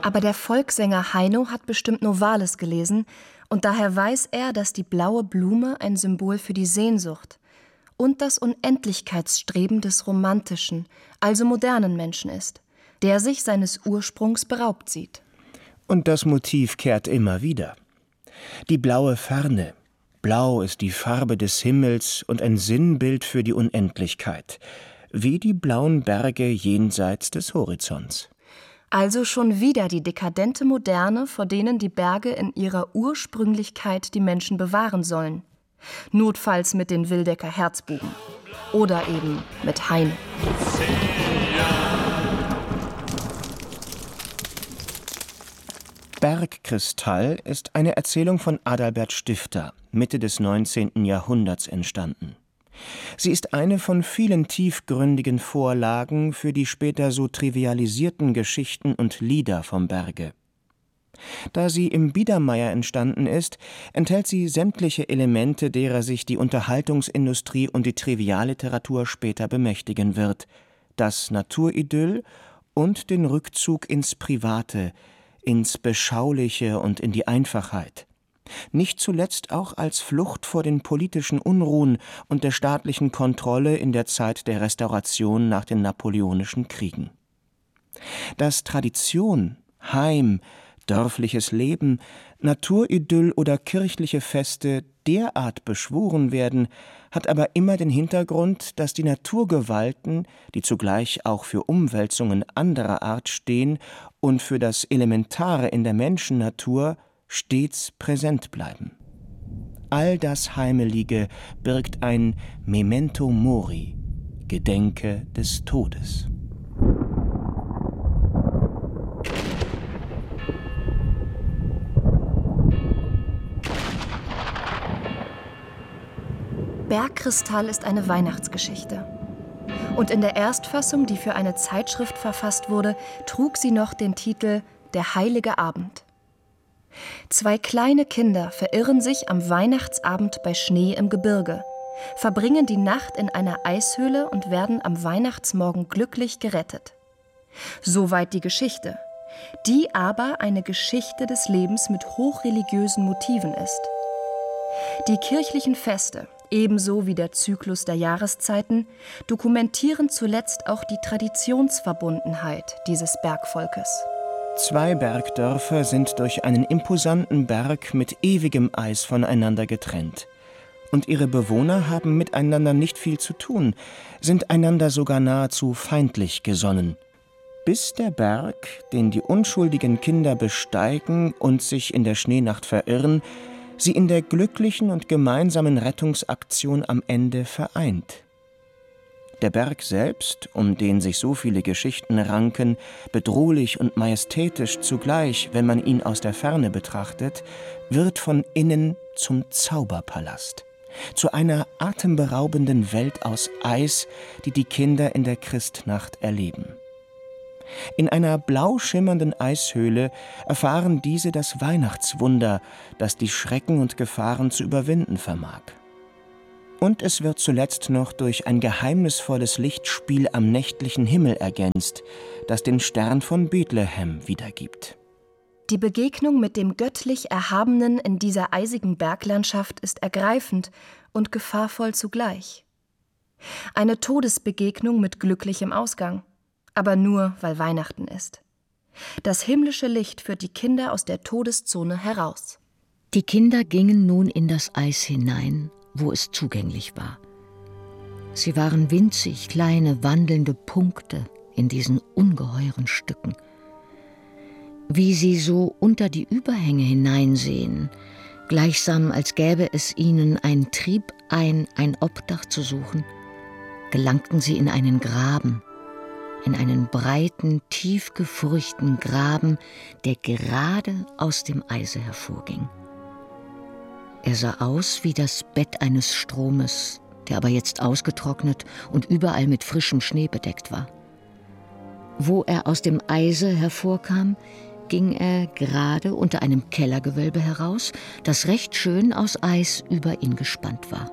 Aber der Volkssänger Heino hat bestimmt Novalis gelesen und daher weiß er, dass die blaue Blume ein Symbol für die Sehnsucht und das Unendlichkeitsstreben des romantischen, also modernen Menschen ist, der sich seines Ursprungs beraubt sieht. Und das Motiv kehrt immer wieder. Die blaue Ferne. Blau ist die Farbe des Himmels und ein Sinnbild für die Unendlichkeit, wie die blauen Berge jenseits des Horizonts. Also schon wieder die dekadente Moderne, vor denen die Berge in ihrer Ursprünglichkeit die Menschen bewahren sollen. Notfalls mit den Wildecker Herzbuben. Oder eben mit Heine. Bergkristall ist eine Erzählung von Adalbert Stifter, Mitte des 19. Jahrhunderts entstanden. Sie ist eine von vielen tiefgründigen Vorlagen für die später so trivialisierten Geschichten und Lieder vom Berge. Da sie im Biedermeier entstanden ist, enthält sie sämtliche Elemente, derer sich die Unterhaltungsindustrie und die Trivialliteratur später bemächtigen wird: das Naturidyll und den Rückzug ins Private, ins Beschauliche und in die Einfachheit. Nicht zuletzt auch als Flucht vor den politischen Unruhen und der staatlichen Kontrolle in der Zeit der Restauration nach den napoleonischen Kriegen. Dass Tradition, Heim, dörfliches Leben, Naturidyll oder kirchliche Feste derart beschworen werden, hat aber immer den Hintergrund, dass die Naturgewalten, die zugleich auch für Umwälzungen anderer Art stehen und für das Elementare in der Menschennatur, stets präsent bleiben. All das Heimelige birgt ein Memento Mori, Gedenke des Todes. Bergkristall ist eine Weihnachtsgeschichte. Und in der Erstfassung, die für eine Zeitschrift verfasst wurde, trug sie noch den Titel »Der heilige Abend«. 2 kleine Kinder verirren sich am Weihnachtsabend bei Schnee im Gebirge, verbringen die Nacht in einer Eishöhle und werden am Weihnachtsmorgen glücklich gerettet. Soweit die Geschichte, die aber eine Geschichte des Lebens mit hochreligiösen Motiven ist. Die kirchlichen Feste, ebenso wie der Zyklus der Jahreszeiten, dokumentieren zuletzt auch die Traditionsverbundenheit dieses Bergvolkes. 2 Bergdörfer sind durch einen imposanten Berg mit ewigem Eis voneinander getrennt. Und ihre Bewohner haben miteinander nicht viel zu tun, sind einander sogar nahezu feindlich gesonnen. Bis der Berg, den die unschuldigen Kinder besteigen und sich in der Schneenacht verirren, sie in der glücklichen und gemeinsamen Rettungsaktion am Ende vereint. Der Berg selbst, um den sich so viele Geschichten ranken, bedrohlich und majestätisch zugleich, wenn man ihn aus der Ferne betrachtet, wird von innen zum Zauberpalast, zu einer atemberaubenden Welt aus Eis, die die Kinder in der Christnacht erleben. In einer blau schimmernden Eishöhle erfahren diese das Weihnachtswunder, das die Schrecken und Gefahren zu überwinden vermag. Und es wird zuletzt noch durch ein geheimnisvolles Lichtspiel am nächtlichen Himmel ergänzt, das den Stern von Bethlehem wiedergibt. Die Begegnung mit dem göttlich Erhabenen in dieser eisigen Berglandschaft ist ergreifend und gefahrvoll zugleich. Eine Todesbegegnung mit glücklichem Ausgang, aber nur, weil Weihnachten ist. Das himmlische Licht führt die Kinder aus der Todeszone heraus. Die Kinder gingen nun in das Eis hinein, wo es zugänglich war. Sie waren winzig kleine, wandelnde Punkte in diesen ungeheuren Stücken. Wie sie so unter die Überhänge hineinsehen, gleichsam als gäbe es ihnen ein Trieb ein Obdach zu suchen, gelangten sie in einen Graben, in einen breiten, tief gefurchten Graben, der gerade aus dem Eise hervorging. Er sah aus wie das Bett eines Stromes, der aber jetzt ausgetrocknet und überall mit frischem Schnee bedeckt war. Wo er aus dem Eise hervorkam, ging er gerade unter einem Kellergewölbe heraus, das recht schön aus Eis über ihn gespannt war.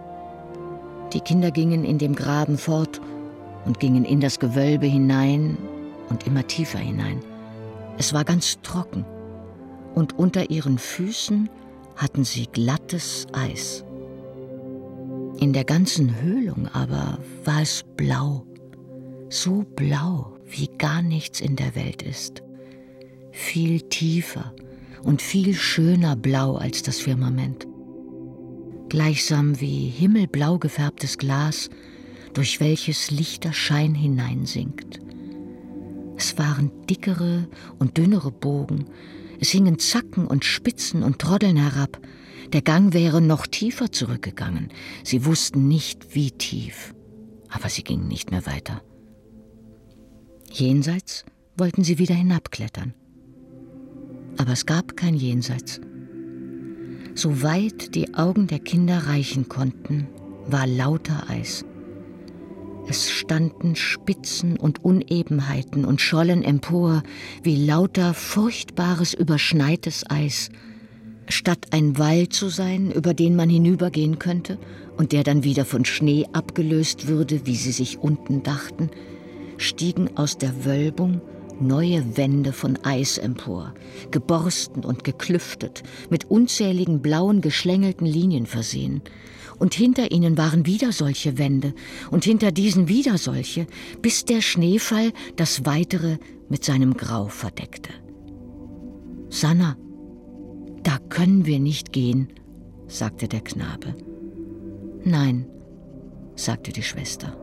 Die Kinder gingen in dem Graben fort und gingen in das Gewölbe hinein und immer tiefer hinein. Es war ganz trocken, und unter ihren Füßen hatten sie glattes Eis. In der ganzen Höhlung aber war es blau, so blau, wie gar nichts in der Welt ist. Viel tiefer und viel schöner blau als das Firmament. Gleichsam wie himmelblau gefärbtes Glas, durch welches lichter Schein hineinsinkt. Es waren dickere und dünnere Bogen, es hingen Zacken und Spitzen und Troddeln herab. Der Gang wäre noch tiefer zurückgegangen. Sie wussten nicht, wie tief, aber sie gingen nicht mehr weiter. Jenseits wollten sie wieder hinabklettern. Aber es gab kein Jenseits. So weit die Augen der Kinder reichen konnten, war lauter Eis. Es standen Spitzen und Unebenheiten und schollen empor wie lauter furchtbares, überschneites Eis, statt ein Wall zu sein, über den man hinübergehen könnte und der dann wieder von Schnee abgelöst würde, wie sie sich unten dachten, stiegen aus der Wölbung neue Wände von Eis empor, geborsten und geklüftet, mit unzähligen blauen, geschlängelten Linien versehen. Und hinter ihnen waren wieder solche Wände und hinter diesen wieder solche, bis der Schneefall das Weitere mit seinem Grau verdeckte. »Sanna, da können wir nicht gehen«, sagte der Knabe. »Nein«, sagte die Schwester.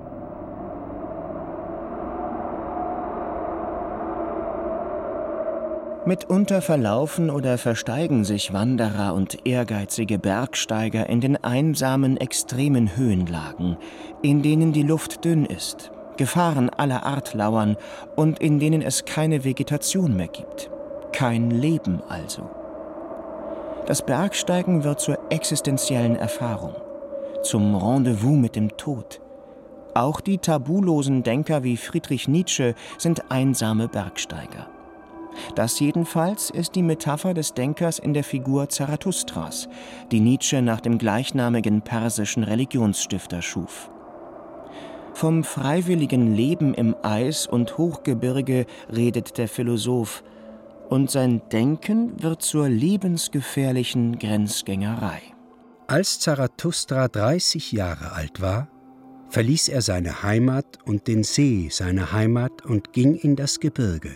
Mitunter verlaufen oder versteigen sich Wanderer und ehrgeizige Bergsteiger in den einsamen, extremen Höhenlagen, in denen die Luft dünn ist, Gefahren aller Art lauern und in denen es keine Vegetation mehr gibt. Kein Leben also. Das Bergsteigen wird zur existenziellen Erfahrung, zum Rendezvous mit dem Tod. Auch die tabulosen Denker wie Friedrich Nietzsche sind einsame Bergsteiger. Das jedenfalls ist die Metapher des Denkers in der Figur Zarathustras, die Nietzsche nach dem gleichnamigen persischen Religionsstifter schuf. Vom freiwilligen Leben im Eis und Hochgebirge redet der Philosoph, und sein Denken wird zur lebensgefährlichen Grenzgängerei. Als Zarathustra 30 Jahre alt war, verließ er seine Heimat und den See seiner Heimat und ging in das Gebirge.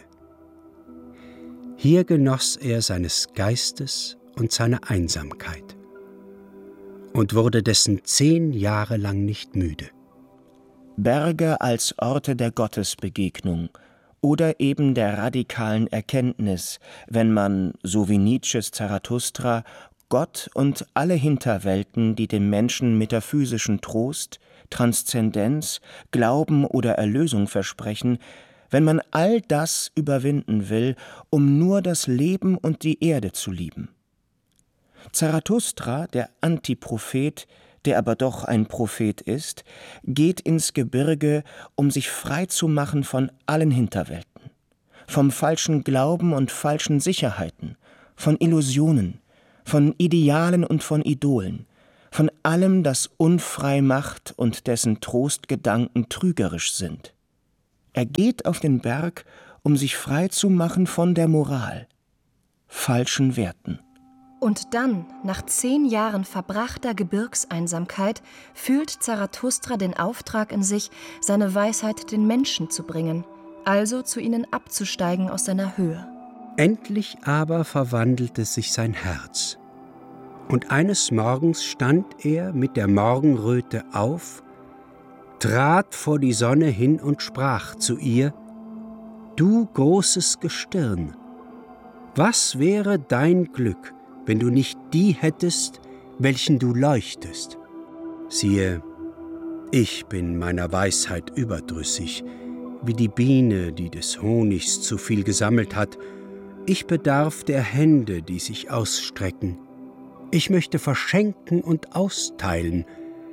Hier genoss er seines Geistes und seiner Einsamkeit und wurde dessen 10 Jahre lang nicht müde. Berge als Orte der Gottesbegegnung oder eben der radikalen Erkenntnis, wenn man, so wie Nietzsches Zarathustra, Gott und alle Hinterwelten, die dem Menschen metaphysischen Trost, Transzendenz, Glauben oder Erlösung versprechen, wenn man all das überwinden will, um nur das Leben und die Erde zu lieben. Zarathustra, der Antiprophet, der aber doch ein Prophet ist, geht ins Gebirge, um sich frei zu machen von allen Hinterwelten, vom falschen Glauben und falschen Sicherheiten, von Illusionen, von Idealen und von Idolen, von allem, das unfrei macht und dessen Trostgedanken trügerisch sind. Er geht auf den Berg, um sich frei zu machen von der Moral, falschen Werten. Und dann, nach 10 Jahren verbrachter Gebirgseinsamkeit, fühlt Zarathustra den Auftrag in sich, seine Weisheit den Menschen zu bringen, also zu ihnen abzusteigen aus seiner Höhe. Endlich aber verwandelte sich sein Herz. Und eines Morgens stand er mit der Morgenröte auf, trat vor die Sonne hin und sprach zu ihr: »Du großes Gestirn, was wäre dein Glück, wenn du nicht die hättest, welchen du leuchtest? Siehe, ich bin meiner Weisheit überdrüssig, wie die Biene, die des Honigs zu viel gesammelt hat. Ich bedarf der Hände, die sich ausstrecken. Ich möchte verschenken und austeilen.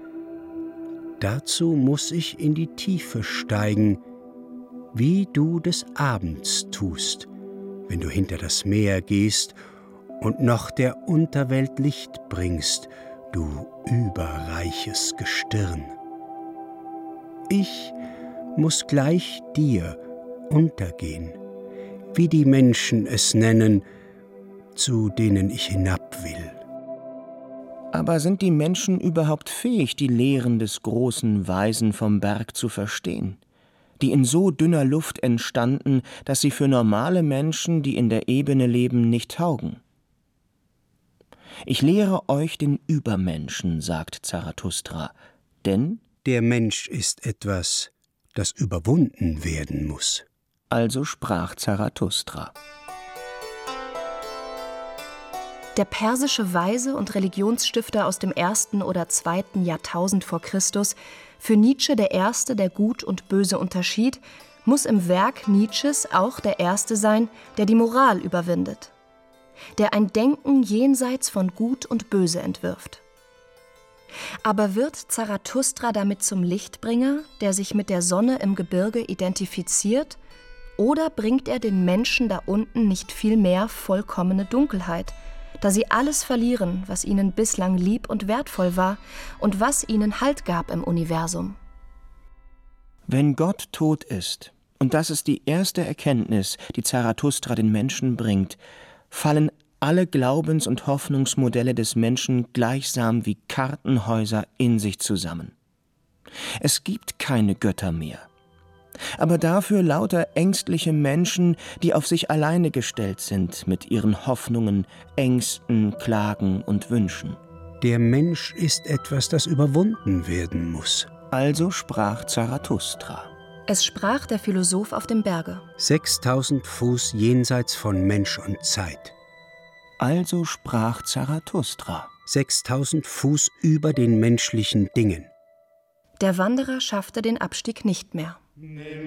Dazu muss ich in die Tiefe steigen, wie du des Abends tust, wenn du hinter das Meer gehst und noch der Unterwelt Licht bringst, du überreiches Gestirn. Ich muss gleich dir untergehen, wie die Menschen es nennen, zu denen ich hinab will. Aber sind die Menschen überhaupt fähig, die Lehren des großen Weisen vom Berg zu verstehen, die in so dünner Luft entstanden, dass sie für normale Menschen, die in der Ebene leben, nicht taugen? Ich lehre euch den Übermenschen, sagt Zarathustra, denn der Mensch ist etwas, das überwunden werden muss. Also sprach Zarathustra. Der persische Weise und Religionsstifter aus dem 1. oder 2. Jahrtausend vor Christus, für Nietzsche der Erste, der Gut und Böse unterschied, muss im Werk Nietzsches auch der Erste sein, der die Moral überwindet, der ein Denken jenseits von Gut und Böse entwirft. Aber wird Zarathustra damit zum Lichtbringer, der sich mit der Sonne im Gebirge identifiziert, oder bringt er den Menschen da unten nicht vielmehr vollkommene Dunkelheit, da sie alles verlieren, was ihnen bislang lieb und wertvoll war und was ihnen Halt gab im Universum? Wenn Gott tot ist, und das ist die erste Erkenntnis, die Zarathustra den Menschen bringt, fallen alle Glaubens- und Hoffnungsmodelle des Menschen gleichsam wie Kartenhäuser in sich zusammen. Es gibt keine Götter mehr, aber dafür lauter ängstliche Menschen, die auf sich alleine gestellt sind mit ihren Hoffnungen, Ängsten, Klagen und Wünschen. Der Mensch ist etwas, das überwunden werden muss. Also sprach Zarathustra. Es sprach der Philosoph auf dem Berge. 6000 Fuß jenseits von Mensch und Zeit. Also sprach Zarathustra. 6000 Fuß über den menschlichen Dingen. Der Wanderer schaffte den Abstieg nicht mehr.